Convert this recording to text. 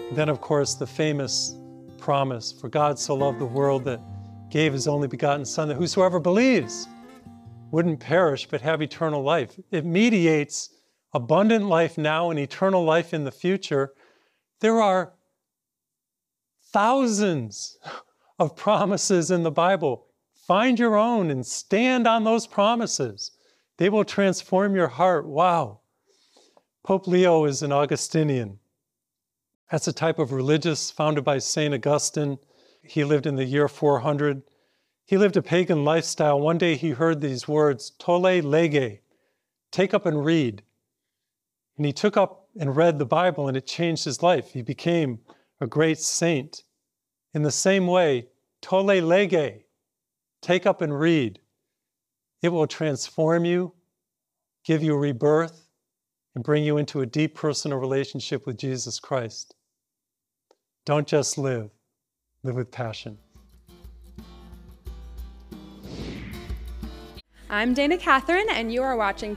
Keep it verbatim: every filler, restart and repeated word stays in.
Then, of course, the famous promise, for God so loved the world that gave his only begotten Son, that whosoever believes wouldn't perish but have eternal life. It mediates abundant life now and eternal life in the future. There are thousands of promises in the Bible. Find your own and stand on those promises. They will transform your heart. Wow. Pope Leo is an Augustinian. That's a type of religious founded by Saint Augustine. He lived in the year four hundred. He lived a pagan lifestyle. One day he heard these words, tolle lege, take up and read. And he took up and read the Bible, and it changed his life. He became a great saint. In the same way, tolle lege, take up and read. It will transform you, give you rebirth, and bring you into a deep personal relationship with Jesus Christ. Don't just live, live with passion. I'm Dana Catherine, and you are watching